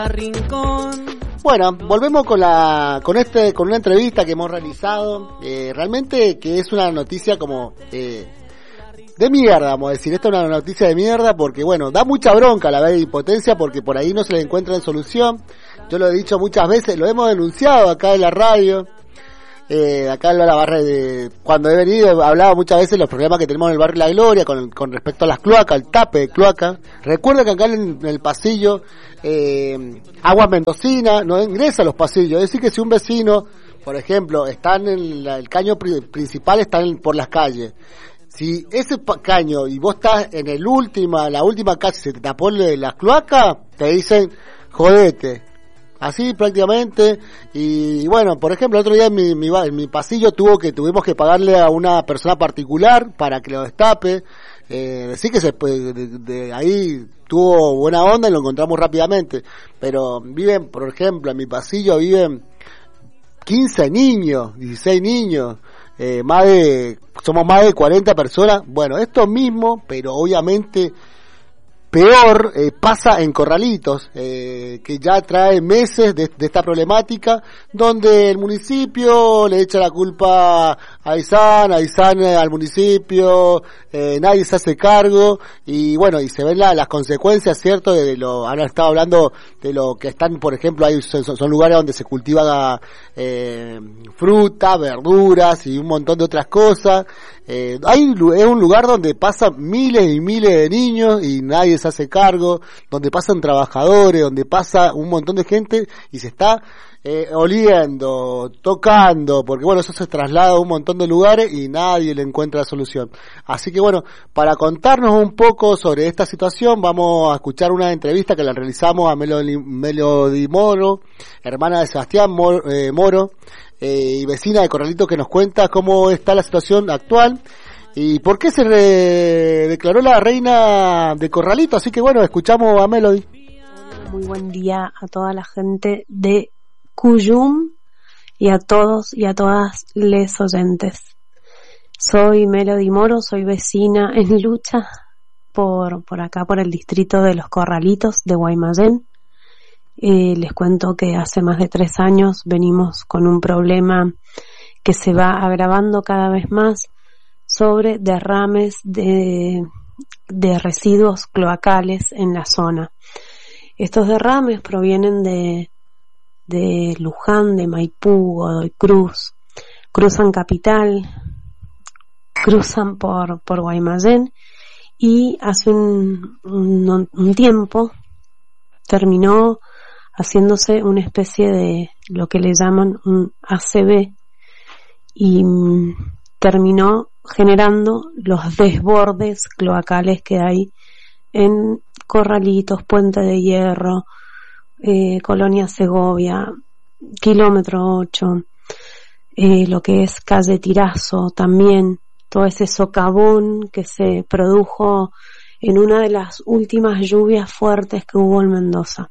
Rincón. Bueno, volvemos con una entrevista que hemos realizado, realmente que es una noticia como de mierda, vamos a decir. Esta es una noticia de mierda porque, bueno, da mucha bronca a la vez de impotencia porque por ahí no se le encuentra solución. Yo lo he dicho muchas veces, lo hemos denunciado acá en la radio. Acá en la barra cuando he venido he hablado muchas veces de los problemas que tenemos en el barrio La Gloria con respecto a las cloacas, el tape de cloaca. Recuerda que acá en el pasillo Aguas Mendocina no ingresa a los pasillos. Es decir que si un vecino, por ejemplo, está en el caño principal, está por las calles. Si ese caño y vos estás en la última casa y se te tapó las cloacas, te dicen jodete. Así prácticamente. Y bueno, por ejemplo, el otro día en mi pasillo tuvimos que pagarle a una persona particular para que lo destape. Decir que de ahí tuvo buena onda y lo encontramos rápidamente. Pero por ejemplo, en mi pasillo viven 15 niños, 16 niños. Somos más de 40 personas. Bueno, esto mismo, pero obviamente peor, pasa en Corralitos, que ya trae meses de esta problemática, donde el municipio le echa la culpa a Aysán al municipio, nadie se hace cargo, y bueno, y se ven las consecuencias, ¿cierto? Han estado hablando de lo que están, por ejemplo, son lugares donde se cultiva fruta, verduras y un montón de otras cosas. Es un lugar donde pasan miles y miles de niños y nadie se hace cargo, donde pasan trabajadores, donde pasa un montón de gente y se está oliendo, tocando, porque bueno, eso se traslada a un montón de lugares y nadie le encuentra solución. Así que bueno, para contarnos un poco sobre esta situación, vamos a escuchar una entrevista que la realizamos a Melody Moro, hermana de Sebastián Moro, y vecina de Corralito, que nos cuenta cómo está la situación actual y por qué se declaró la reina de Corralito. Así que bueno, escuchamos a Melody. Muy buen día a toda la gente de Cuyum y a todos y a todas les oyentes. Soy Melody Moro, soy vecina en lucha por acá, por el distrito de Los Corralitos de Guaymallén. Les cuento que hace más de 3 años venimos con un problema que se va agravando cada vez más sobre derrames de residuos cloacales en la zona. Estos derrames provienen de Luján, de Maipú, Godoy Cruz, cruzan Capital, cruzan por Guaymallén y hace un tiempo terminó haciéndose una especie de lo que le llaman un ACV y terminó generando los desbordes cloacales que hay en Corralitos, Puente de Hierro, Colonia Segovia, Kilómetro 8, lo que es Calle Tirazo también, todo ese socavón que se produjo en una de las últimas lluvias fuertes que hubo en Mendoza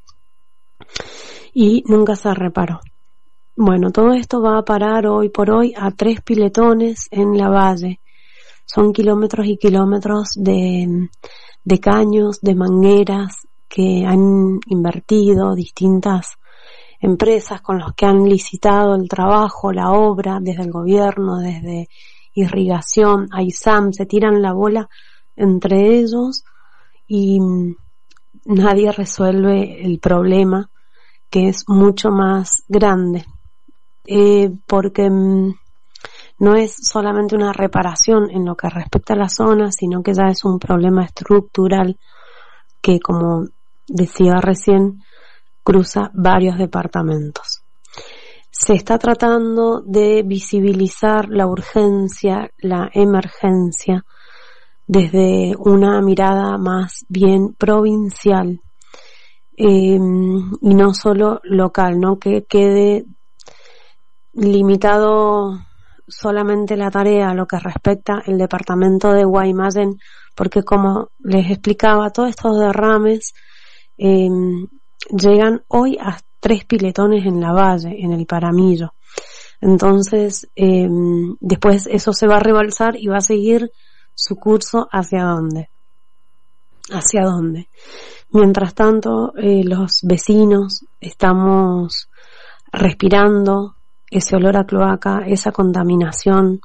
y nunca se reparó. Bueno, todo esto va a parar hoy por hoy a 3 piletones en la valle. Son kilómetros y kilómetros de caños, de mangueras que han invertido distintas empresas con los que han licitado el trabajo, la obra, desde el gobierno, desde irrigación, Aysam, se tiran la bola entre ellos y nadie resuelve el problema, que es mucho más grande, porque no es solamente una reparación en lo que respecta a la zona, sino que ya es un problema estructural que, como decía recién, cruza varios departamentos. Se está tratando de visibilizar la urgencia, la emergencia, desde una mirada más bien provincial, y no solo local, no que quede limitado solamente la tarea a lo que respecta el departamento de Guaymallén, porque como les explicaba, todos estos derrames llegan hoy a 3 piletones en la valle, en el Paramillo. Entonces, después eso se va a rebalsar y va a seguir su curso hacia dónde. hacia dónde. Mientras tanto, los vecinos estamos respirando ese olor a cloaca, esa contaminación.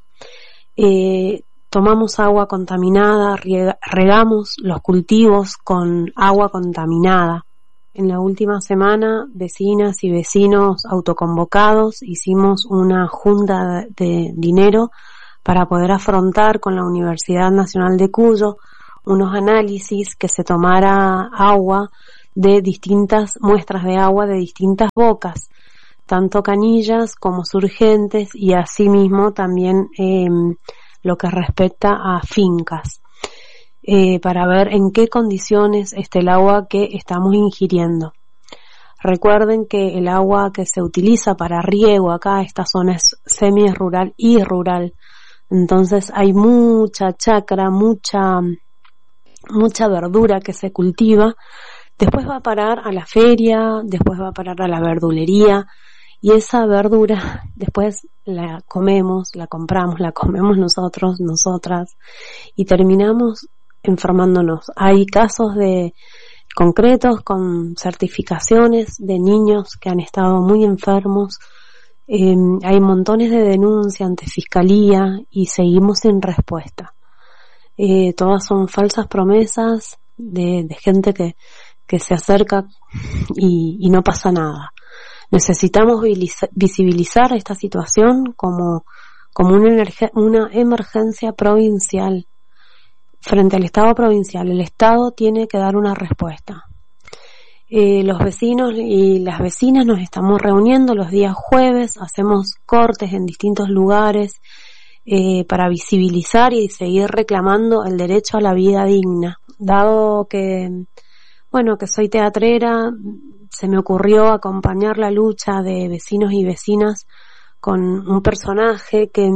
Tomamos agua contaminada, regamos los cultivos con agua contaminada. En la última semana, vecinas y vecinos autoconvocados hicimos una junta de dinero para poder afrontar con la Universidad Nacional de Cuyo unos análisis, que se tomara agua de distintas muestras de agua de distintas bocas, tanto canillas como surgentes, y asimismo también lo que respecta a fincas, para ver en qué condiciones está el agua que estamos ingiriendo. Recuerden que el agua que se utiliza para riego acá, esta zona es semi-rural y rural, entonces hay mucha chacra, mucha verdura que se cultiva, después va a parar a la feria, después va a parar a la verdulería, y esa verdura después la comemos, la compramos, la comemos nosotros, nosotras, y terminamos enfermándonos. Hay casos concretos con certificaciones de niños que han estado muy enfermos. Hay montones de denuncias ante fiscalía y seguimos sin respuesta. Todas son falsas promesas de gente que se acerca y no pasa nada. Necesitamos visibilizar esta situación como una emergencia provincial. Frente al Estado provincial, el Estado tiene que dar una respuesta. Los vecinos y las vecinas nos estamos reuniendo los días jueves, hacemos cortes en distintos lugares para visibilizar y seguir reclamando el derecho a la vida digna. Dado que soy teatrera, se me ocurrió acompañar la lucha de vecinos y vecinas con un personaje que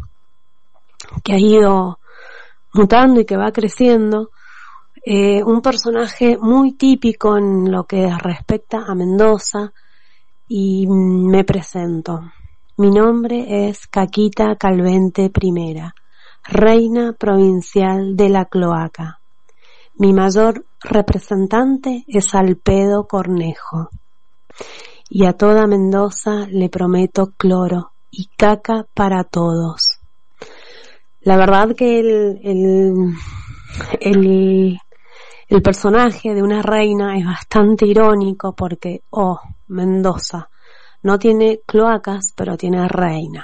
ha ido mutando y que va creciendo, un personaje muy típico en lo que respecta a Mendoza, y me presento. Mi nombre es Caquita Calvente I, reina provincial de la cloaca. Mi mayor representante es Alpedo Cornejo, y a toda Mendoza le prometo cloro y caca para todos. La verdad que el personaje de una reina es bastante irónico porque, Mendoza no tiene cloacas, pero tiene reina.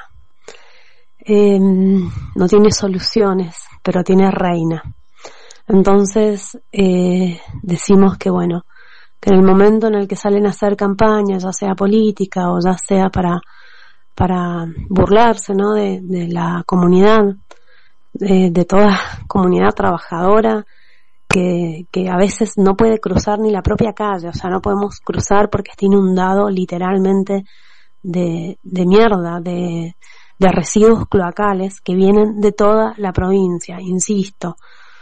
No tiene soluciones, pero tiene reina. Entonces, decimos que en el momento en el que salen a hacer campaña, ya sea política o ya sea para burlarse, ¿no?, de la comunidad, de toda comunidad trabajadora que a veces no puede cruzar ni la propia calle, o sea, no podemos cruzar porque está inundado literalmente de mierda, de residuos cloacales que vienen de toda la provincia, insisto.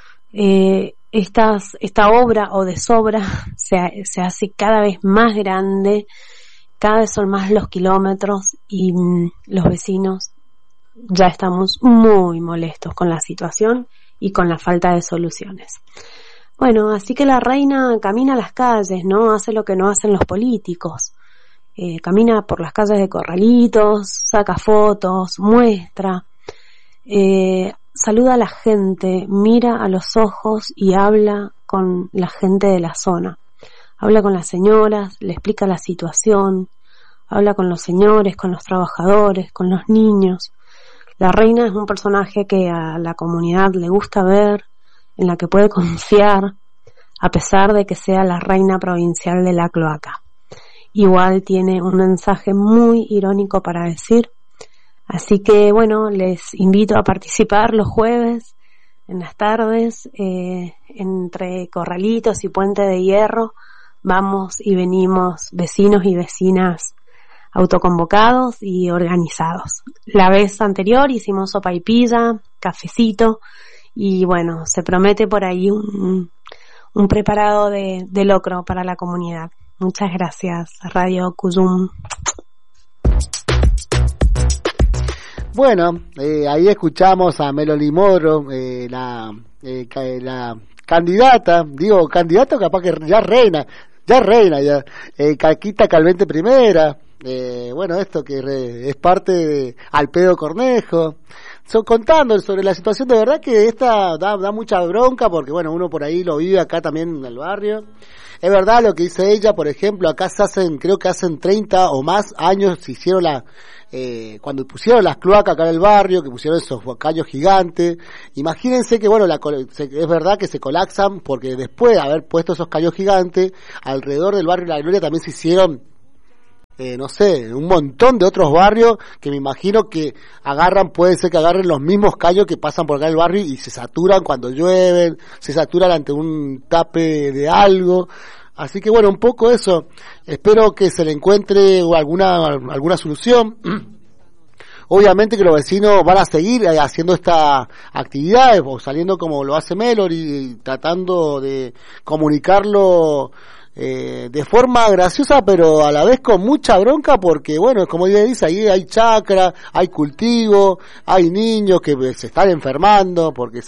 Esta obra o desobra se hace cada vez más grande, cada vez son más los kilómetros y los vecinos ya estamos muy molestos con la situación y con la falta de soluciones. Bueno, así que la reina camina a las calles, ¿no? Hace lo que no hacen los políticos. Camina por las calles de Corralitos, saca fotos, muestra, saluda a la gente, mira a los ojos y habla con la gente de la zona. Habla con las señoras, le explica la situación, habla con los señores, con los trabajadores, con los niños. La reina es un personaje que a la comunidad le gusta ver, en la que puede confiar, a pesar de que sea la reina provincial de la cloaca. Igual tiene un mensaje muy irónico para decir. Así que les invito a participar los jueves, en las tardes, entre Corralitos y Puente de Hierro. Vamos y venimos vecinos y vecinas autoconvocados y organizados. La vez anterior hicimos sopaipilla, cafecito y se promete por ahí un preparado de locro para la comunidad. Muchas gracias, Radio Cuyum. Ahí escuchamos a Melody Moro, la candidata, digo, candidato capaz que ya reina, Caquita Calvente primera, bueno, esto que es parte de Alpedo Cornejo, contando sobre la situación. De verdad que esta da mucha bronca, porque bueno, uno por ahí lo vive acá también en el barrio. Es verdad lo que dice ella, por ejemplo, acá creo que hacen 30 o más años se hicieron cuando pusieron las cloacas acá en el barrio, que pusieron esos caños gigantes. Imagínense que bueno, es verdad que se colapsan, porque después de haber puesto esos caños gigantes, alrededor del barrio La Gloria también se hicieron no sé, un montón de otros barrios que me imagino que puede ser que agarren los mismos callos que pasan por acá en el barrio y se saturan cuando llueven, se saturan ante un tape de algo. Así que bueno, un poco eso. Espero que se le encuentre alguna solución. Obviamente que los vecinos van a seguir haciendo esta actividad, o saliendo como lo hace Melody, tratando de comunicarlo de forma graciosa, pero a la vez con mucha bronca, porque bueno, como ella dice, ahí hay chacra, hay cultivo, hay niños que se están enfermando, porque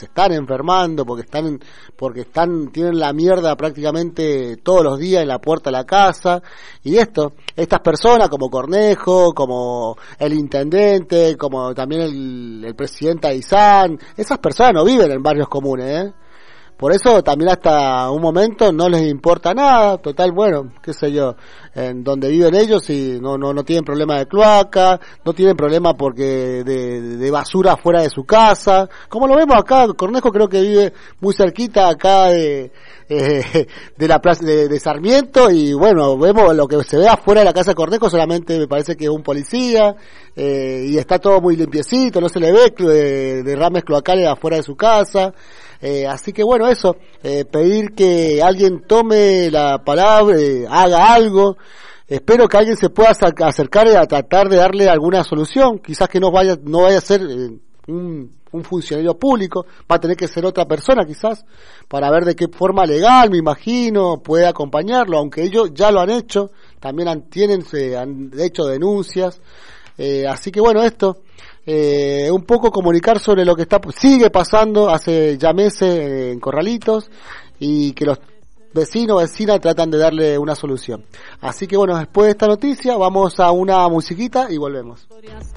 tienen la mierda prácticamente todos los días en la puerta de la casa. Y estas personas como Cornejo, como el intendente, como también el presidente Aizán, esas personas no viven en barrios comunes, Por eso también hasta un momento no les importa nada, total, bueno, qué sé yo, en donde viven ellos y no tienen problema de cloaca, no tienen problema porque de basura fuera de su casa, como lo vemos acá. Cornejo creo que vive muy cerquita acá de la plaza de Sarmiento, y bueno, vemos lo que se ve afuera de la casa de Cornejo, solamente me parece que es un policía, y está todo muy limpiecito, no se le ve derrames cloacales afuera de su casa. Así que bueno, eso, pedir que alguien tome la palabra, haga algo. Espero que alguien se pueda acercar a tratar de darle alguna solución. Quizás que no vaya a ser un funcionario público, va a tener que ser otra persona quizás, para ver de qué forma legal, me imagino, puede acompañarlo, aunque ellos ya lo han hecho, también han hecho denuncias. Así que bueno, un poco comunicar sobre lo que sigue pasando hace ya meses en Corralitos, y que los vecinas tratan de darle una solución. Así que bueno, después de esta noticia vamos a una musiquita y volvemos.